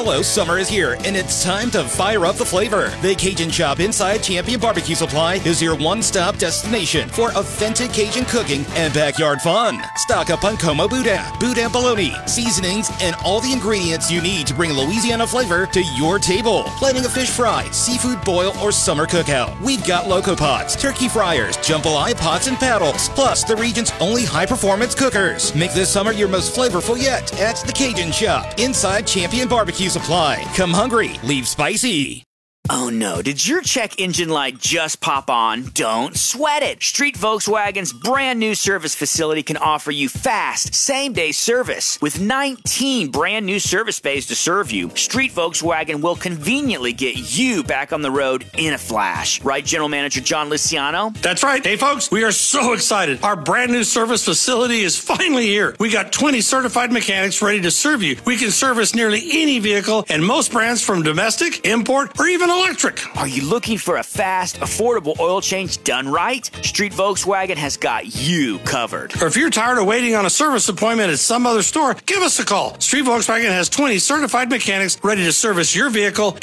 Amarillo, summer is here, and it's time to fire up the flavor. The Cajun Shop inside Champion Barbecue Supply is your one-stop destination for authentic Cajun cooking and backyard fun. Stock up on Como Boudin, Boudin bologna, seasonings, and all the ingredients you need to bring Louisiana flavor to your table. Planning a fish fry, seafood boil, or summer cookout. We've got Loco Pots, turkey fryers, jambalaya pots, and paddles, plus the region's only high-performance cookers. Make this summer your most flavorful yet at the Cajun Shop inside Champion Barbecue Supply. Come hungry, leave spicy. Oh no, did your check engine light just pop on? Don't sweat it. Street Volkswagen's brand new service facility can offer you fast, same-day service. With 19 brand new service bays to serve you, Street Volkswagen will conveniently get you back on the road in a flash. Right, General Manager John Luciano? That's right. Hey folks, we are so excited. Our brand new service facility is finally here. We got 20 certified mechanics ready to serve you. We can service nearly any vehicle and most brands from domestic, import, or even electric. Are you looking for a fast, affordable oil change done right? Street Volkswagen has got you covered. Or if you're tired of waiting on a service appointment at some other store, give us a call. Street Volkswagen has 20 certified mechanics ready to service your vehicle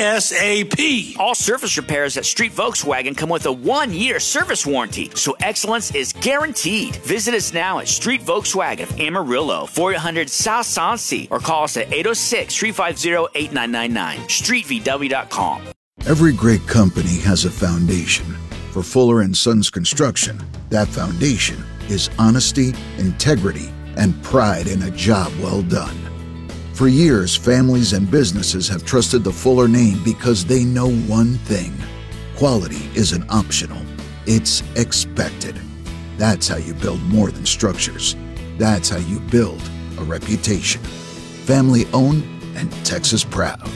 ASAP. All service repairs at Street Volkswagen come with a 1-year service warranty, so excellence is guaranteed. Visit us now at Street Volkswagen of Amarillo, 400 South Sansi, or call us at 806-350-8999. StreetVW.com. Every great company has a foundation. For Fuller & Sons Construction, that foundation is honesty, integrity, and pride in a job well done. For years, families and businesses have trusted the Fuller name because they know one thing: quality isn't optional, it's expected. That's how you build more than structures. That's how you build a reputation. Family owned and Texas proud.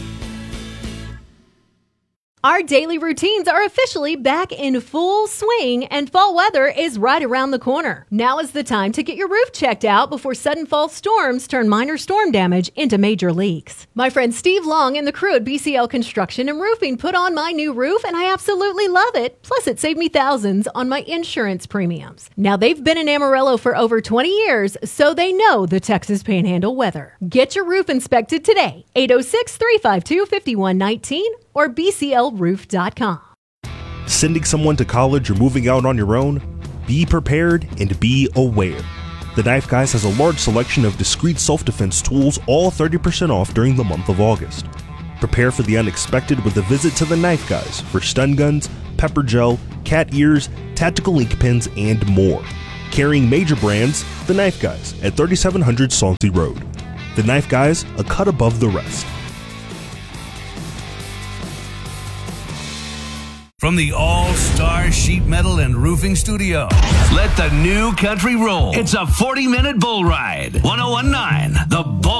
Our daily routines are officially back in full swing, and fall weather is right around the corner. Now is the time to get your roof checked out before sudden fall storms turn minor storm damage into major leaks. My friend Steve Long and the crew at BCL Construction and Roofing put on my new roof, and I absolutely love it. Plus, it saved me thousands on my insurance premiums. Now, they've been in Amarillo for over 20 years, so they know the Texas Panhandle weather. Get your roof inspected today. 806-352-5119 or bclroof.com. Sending someone to college or moving out on your own? Be prepared and be aware. The Knife Guys has a large selection of discreet self-defense tools, all 30% off during the month of August. Prepare for the unexpected with a visit to the Knife Guys for stun guns, pepper gel, cat ears, tactical ink pens, and more. Carrying major brands, the Knife Guys at 3700 Salty Road. The Knife Guys, a cut above the rest. From the All-Star Sheet Metal and Roofing Studio, let the new country roll. It's a 40-minute bull ride. 1019 The Bull.